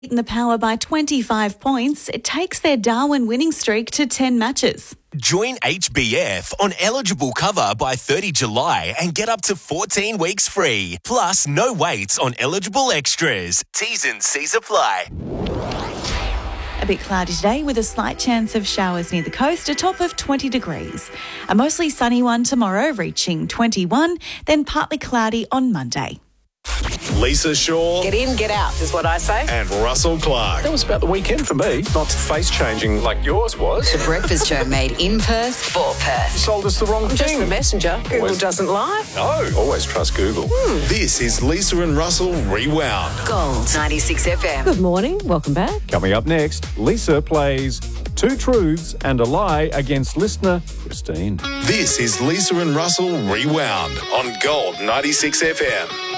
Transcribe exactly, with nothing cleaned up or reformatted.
In the Power by twenty-five points, it takes their Darwin winning streak to ten matches. Join H B F on eligible cover by thirtieth of July and get up to fourteen weeks free. Plus, no waits on eligible extras. T's and C's apply. A bit cloudy today with a slight chance of showers near the coast, a top of twenty degrees. A mostly sunny one tomorrow, reaching twenty-one, then partly cloudy on Monday. Lisa Shaw. Get in, get out is what I say. And Russell Clark. That was about the weekend for me. Not face-changing like yours was. The Breakfast Show made in Perth for Perth. Sold us the wrong I'm thing. just the messenger. Google Always. doesn't lie. No, always trust Google. Hmm. This is Lisa and Russell Rewound. Gold ninety-six F M. Good morning. Welcome back. Coming up next, Lisa plays Two Truths and a Lie against listener Christine. This is Lisa and Russell Rewound on Gold ninety-six F M.